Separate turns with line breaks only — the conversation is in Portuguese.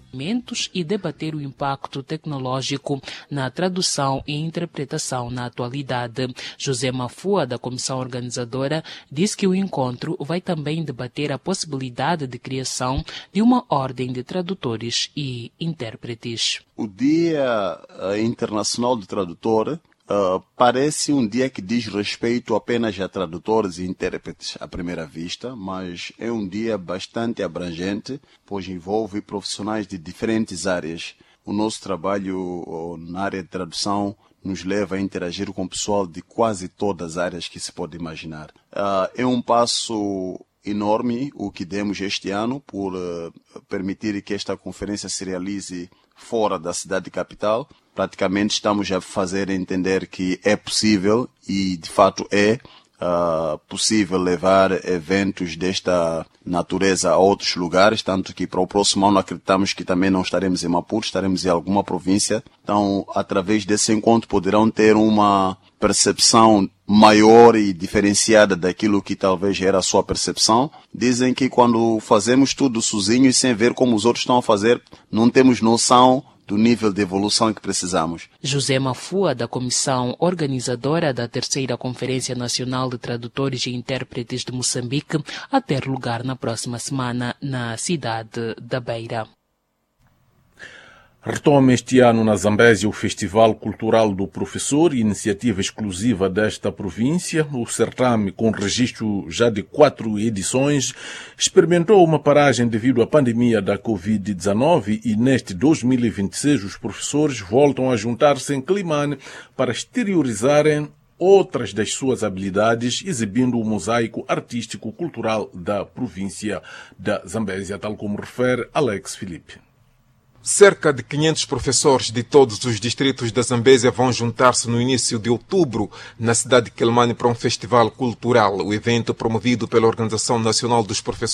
e debater o impacto tecnológico na tradução e interpretação na atualidade. José Mafua, da comissão organizadora, disse que o encontro vai também debater a possibilidade de criação de uma ordem de tradutores e intérpretes.
O Dia Internacional do Tradutor parece um dia que diz respeito apenas a tradutores e intérpretes à primeira vista, mas é um dia bastante abrangente, pois envolve profissionais de diferentes áreas. O nosso trabalho na área de tradução nos leva a interagir com o pessoal de quase todas as áreas que se pode imaginar. É um passo enorme o que demos este ano por permitir que esta conferência se realize fora da cidade capital. Praticamente estamos a fazer entender que é possível e de fato é possível levar eventos desta natureza a outros lugares, tanto que para o próximo ano acreditamos que também não estaremos em Maputo, estaremos em alguma província. Então, através desse encontro poderão ter uma percepção maior e diferenciada daquilo que talvez era a sua percepção. Dizem que quando fazemos tudo sozinho e sem ver como os outros estão a fazer, não temos noção do nível de evolução que precisamos.
José Mafua, da comissão organizadora da 3ª Conferência Nacional de Tradutores e Intérpretes de Moçambique, a ter lugar na próxima semana na cidade da Beira.
Retoma este ano na Zambésia o Festival Cultural do Professor, iniciativa exclusiva desta província. O certame, com registro já de 4 edições, experimentou uma paragem devido à pandemia da Covid-19 e neste 2026 os professores voltam a juntar-se em Climane para exteriorizarem outras das suas habilidades, exibindo o mosaico artístico-cultural da província da Zambésia, tal como refere Alex Filipe.
Cerca de 500 professores de todos os distritos da Zambésia vão juntar-se no início de outubro na cidade de Quelimane para um festival cultural. O evento, promovido pela Organização Nacional dos Professores